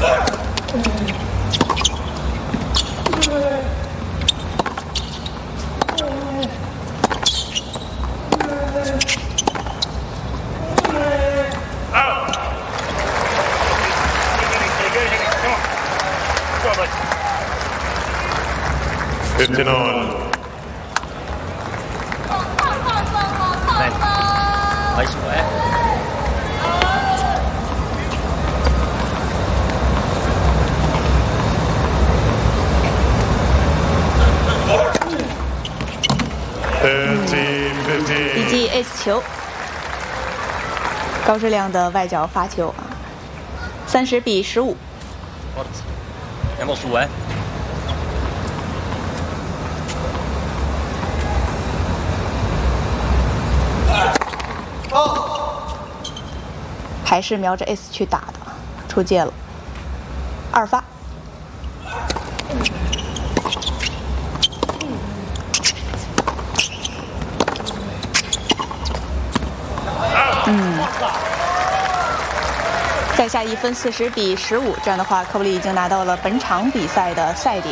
15 all. Nice play. 以及 Ace 球，高质量的外角发球啊，30比15。 有冇输啊？ 还是瞄着 Ace 去打的，出界了，2发。再下1分，40比15，这样的话，科布里已经拿到了本场比赛的赛点。